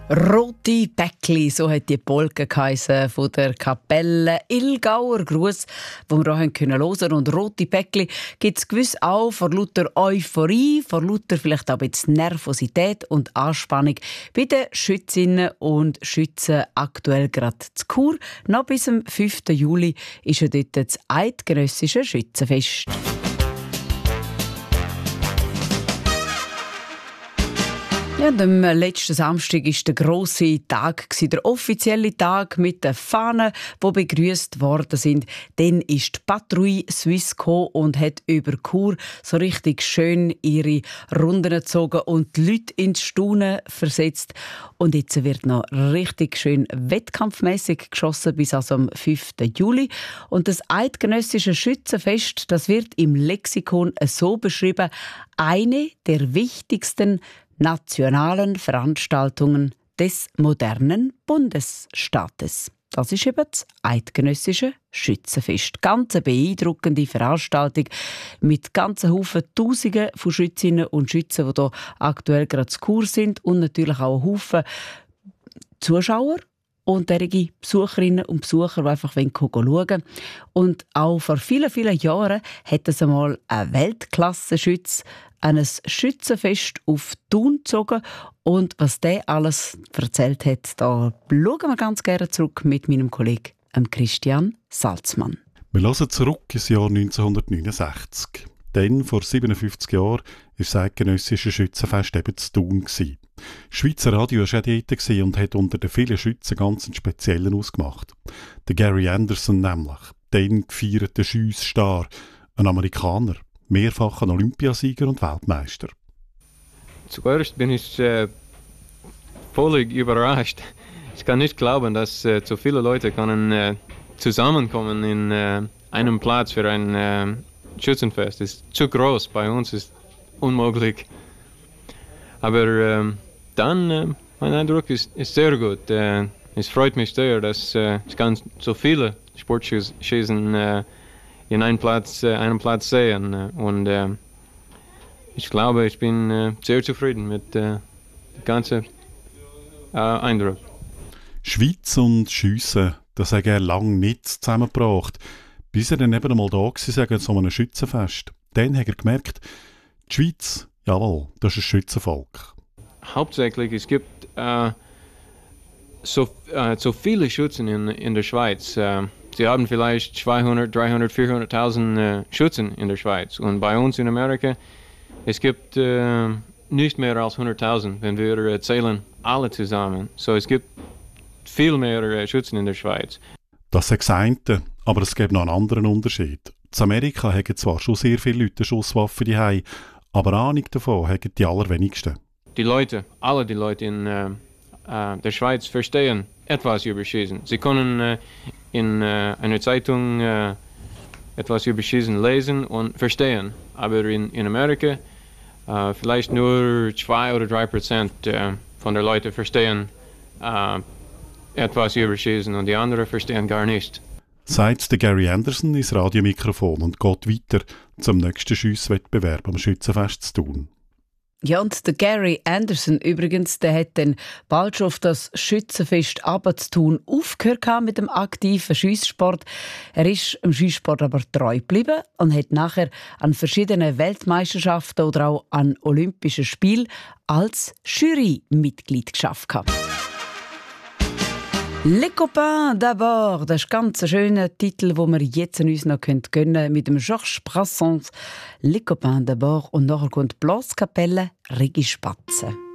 Rote Päckli, so hat die Polka geheissen von der Kapelle Ilgauer Gruß, wo wir hier hören können. Und rote Päckli gibt es gewiss auch vor lauter Euphorie, vor lauter vielleicht auch ein bisschen Nervosität und Anspannung bei den Schützinnen und Schützen aktuell gerade zu Chur. Noch bis zum 5. Juli ist ja dort das Eidgenössische Schützenfest. Ja, am letzten Samstag war der grosse Tag, der offizielle Tag mit den Fahnen, die begrüßt worden sind. Dann ist die Patrouille Suisse gekommen und hat über Chur so richtig schön ihre Runden gezogen und die Leute ins Staunen versetzt. Und jetzt wird noch richtig schön wettkampfmässig geschossen bis also am 5. Juli. Und das Eidgenössische Schützenfest, das wird im Lexikon so beschrieben: eine der wichtigsten nationalen Veranstaltungen des modernen Bundesstaates. Das ist eben das Eidgenössische Schützenfest. Ganz eine beeindruckende Veranstaltung mit ganzen Haufen Tausenden von Schützinnen und Schützen, die hier aktuell gerade zu Chur sind, und natürlich auch ein Haufen Zuschauer und derige Besucherinnen und Besucher, die einfach schauen wollen. Und auch vor vielen, vielen Jahren hat es einmal ein Weltklasse-Schütz an ein Schützenfest auf Thun gezogen. Und was der alles erzählt hat, da schauen wir ganz gerne zurück mit meinem Kollegen Christian Salzmann. Wir hören zurück ins Jahr 1969. Dann, vor 57 Jahren, war das Eidgenössische Schützenfest eben zu Thun. Das Schweizer Radio war auch dort und hat unter den vielen Schützen ganz einen speziellen ausgemacht. Der Gary Anderson nämlich, den gefeierten Schiessstar, ein Amerikaner, mehrfacher Olympiasieger und Weltmeister. Zuerst bin ich völlig überrascht. Ich kann nicht glauben, dass so viele Leute können zusammenkommen in einem Platz für ein Schützenfest. Es ist zu groß, bei uns ist unmöglich. Aber dann, mein Eindruck ist sehr gut. Es freut mich sehr, dass ich kann so viele Sportschießen in einem Platz sehen. Und ich glaube, ich bin sehr zufrieden mit dem ganzen Eindruck. Schweiz und Schiessen, das haben er lange nicht zusammengebracht. Bis er dann eben einmal da war, sagen so einem Schützenfest. Dann hat er gemerkt, die Schweiz, jawohl, das ist ein Schützenvolk. Hauptsächlich, es gibt so viele Schützen in der Schweiz. Sie haben vielleicht 200, 300, 400.000 Schützen in der Schweiz. Und bei uns in Amerika, es gibt nicht mehr als 100.000, wenn wir zählen alle zusammen. So, es gibt viel mehr Schützen in der Schweiz. Das ist das eine, aber es gibt noch einen anderen Unterschied. In Amerika haben zwar schon sehr viele Leute Schusswaffen daheim, aber Ahnung davon haben die allerwenigsten. Alle die Leute in der Schweiz verstehen etwas über Schießen. Sie können in einer Zeitung etwas über Schießen lesen und verstehen. Aber in Amerika vielleicht nur 2 oder 3% von der Leute verstehen etwas über Schießen und die anderen verstehen gar nicht. Sagt der Gary Anderson ins Radiomikrofon und geht weiter zum nächsten Schiesswettbewerb am Schützenfest zu Thun. Ja, und der Gary Anderson übrigens, der hat dann bald schon auf das Schützenfest Abendstun aufgehört mit dem aktiven Schiesssport. Er ist dem Schiesssport aber treu geblieben und hat nachher an verschiedenen Weltmeisterschaften oder auch an Olympischen Spielen als Jurymitglied geschafft. «Les Copains d'abord», das ist ganz ein schöner Titel, den wir jetzt uns noch gönnen können mit dem Georges Brassens. «Les Copains d'abord» und nachher kommt Blaskapelle Regispatze.